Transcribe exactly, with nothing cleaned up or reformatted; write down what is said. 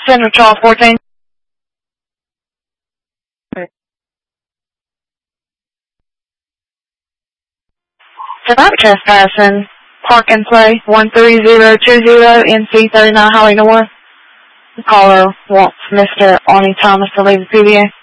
Central Charles fourteen. Tonight trespassing. Park and Play one three zero two zero N C thirty-nine Holly North. The caller wants Mister Arnie Thomas to leave the P D A.